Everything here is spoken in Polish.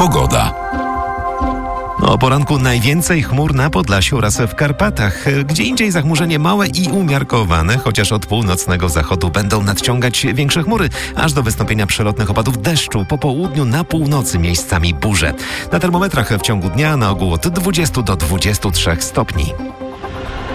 Pogoda. O poranku najwięcej chmur na Podlasiu oraz w Karpatach. Gdzie indziej zachmurzenie małe i umiarkowane, chociaż od północnego zachodu będą nadciągać większe chmury, aż do wystąpienia przelotnych opadów deszczu. Po południu na północy miejscami burze. Na termometrach w ciągu dnia na ogół od 20 do 23 stopni.